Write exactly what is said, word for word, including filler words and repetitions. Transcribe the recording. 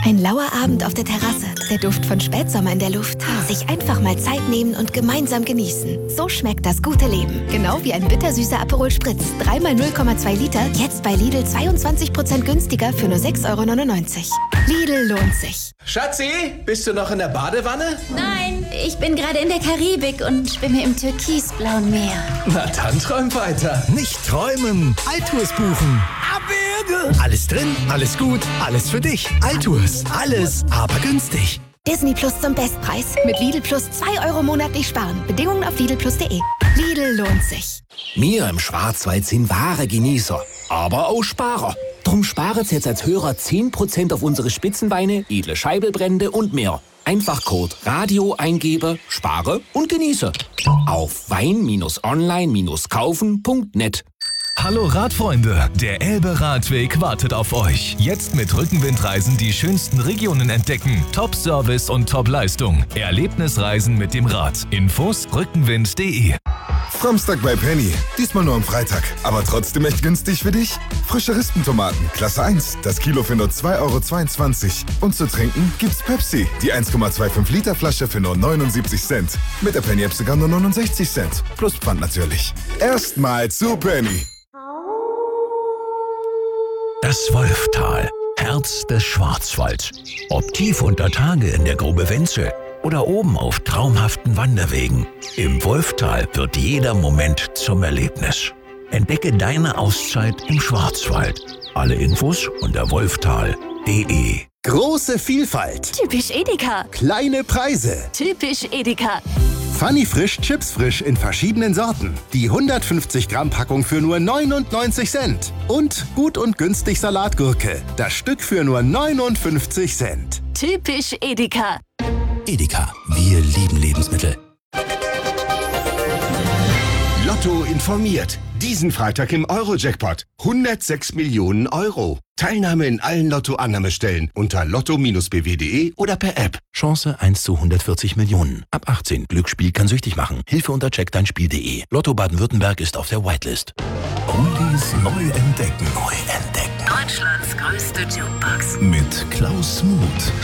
Ein lauer Abend auf der Terrasse, der Duft von Spätsommer in der Luft. Sich einfach mal Zeit nehmen und gemeinsam genießen. So schmeckt das gute Leben. Genau wie ein bittersüßer Aperol Spritz. Dreimal null Komma zwei Liter, jetzt bei Lidl zweiundzwanzig Prozent günstiger für nur sechs Euro neunundneunzig. Lidl lohnt sich. Schatzi, bist du noch in der Badewanne? Nein, ich bin gerade in der Karibik und schwimme im türkisblauen Meer. Na dann träum weiter. Nicht träumen, Altours buchen. Abwürge. Alles drin, alles gut, alles für dich. Altours, alles, aber günstig. Disney Plus zum Bestpreis. Mit Lidl Plus zwei Euro monatlich sparen. Bedingungen auf lidl plus punkt de. Lidl lohnt sich. Wir im Schwarzwald sind wahre Genießer, aber auch Sparer. Drum sparet's jetzt als Hörer zehn Prozent auf unsere Spitzenweine, edle Scheibelbrände und mehr. Einfach Code Radio eingebe, spare und genieße. Auf wein-online-kaufen punkt net. Hallo Radfreunde, der Elbe-Radweg wartet auf euch. Jetzt mit Rückenwindreisen die schönsten Regionen entdecken. Top-Service und Top-Leistung. Erlebnisreisen mit dem Rad. Infos rückenwind punkt de. Samstag bei Penny. Diesmal nur am Freitag. Aber trotzdem echt günstig für dich. Frische Rispentomaten, Klasse eins. Das Kilo für nur zwei Euro zweiundzwanzig. Und zu trinken gibt's Pepsi. Die eins Komma fünfundzwanzig Liter Flasche für nur neunundsiebzig Cent. Mit der Penny-App sogar nur neunundsechzig Cent. Plus Pfand natürlich. Erstmal zu Penny. Das Wolftal, Herz des Schwarzwalds. Ob tief unter Tage in der Grube Wenzel oder oben auf traumhaften Wanderwegen. Im Wolftal wird jeder Moment zum Erlebnis. Entdecke deine Auszeit im Schwarzwald. Alle Infos unter wolftal punkt de. Große Vielfalt. Typisch Edeka. Kleine Preise. Typisch Edeka. Funny Frisch Chips Frisch in verschiedenen Sorten. Die hundertfünfzig Gramm Packung für nur neunundneunzig Cent. Und gut und günstig Salatgurke. Das Stück für nur neunundfünfzig Cent. Typisch Edeka. Edeka, wir lieben Lebensmittel. Lotto informiert. Diesen Freitag im Euro-Jackpot. hundertsechs Millionen Euro. Teilnahme in allen Lotto-Annahmestellen unter lotto Bindestrich b w punkt de oder per App. Chance eins zu hundertvierzig Millionen. Ab achtzehn. Glücksspiel kann süchtig machen. Hilfe unter check dein Spiel punkt de. Lotto Baden-Württemberg ist auf der Whitelist. Oldies neu entdecken. Neu entdecken. Deutschlands größte Jukebox. Mit Klaus Muth.